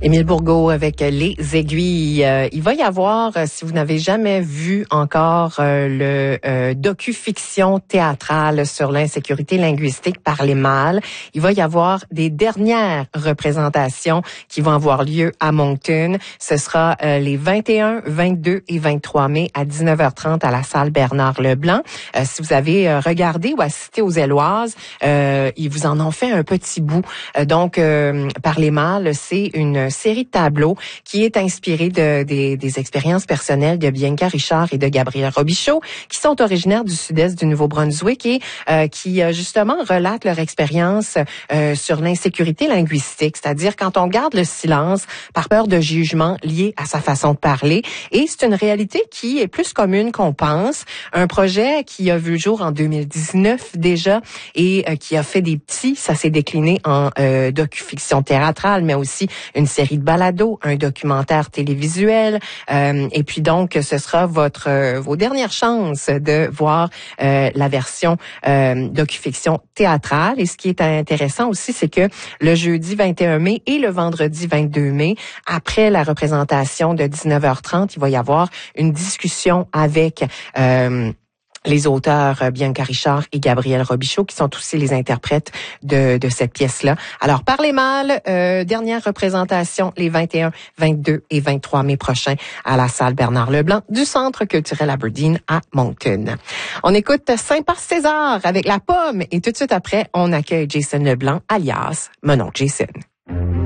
Émile Bourgault avec Les Aiguilles. Il va y avoir, si vous n'avez jamais vu encore le docu-fiction théâtrale sur l'insécurité linguistique par les mâles, il va y avoir des dernières représentations qui vont avoir lieu à Moncton. Ce sera les 21, 22 et 23 mai à 19h30 à la salle Bernard Leblanc. Si vous avez regardé ou assisté aux Éloises, ils vous en ont fait un petit bout. Par les mâles, c'est une série de tableaux qui est inspirée des expériences personnelles de Bianca Richard et de Gabriel Robichaud, qui sont originaires du sud-est du Nouveau-Brunswick et qui justement relatent leur expérience sur l'insécurité linguistique, c'est-à-dire quand on garde le silence par peur de jugement lié à sa façon de parler. Et c'est une réalité qui est plus commune qu'on pense. Un projet qui a vu le jour en 2019 déjà et qui a fait des petits, ça s'est décliné en docu-fiction théâtrale, mais aussi une série de balados, un documentaire télévisuel. Et puis donc, ce sera vos dernières chances de voir la version docu-fiction théâtrale. Et ce qui est intéressant aussi, c'est que le jeudi 21 mai et le vendredi 22 mai, après la représentation de 19h30, il va y avoir une discussion avec les auteurs Bianca Richard et Gabriel Robichaud, qui sont aussi les interprètes de cette pièce-là. Alors, par les mâles, dernière représentation les 21, 22 et 23 mai prochains à la salle Bernard Leblanc du Centre culturel Aberdeen à Moncton. On écoute Saint-Passe-César avec La Pomme et tout de suite après, on accueille Jason Leblanc, alias mon oncle Jason.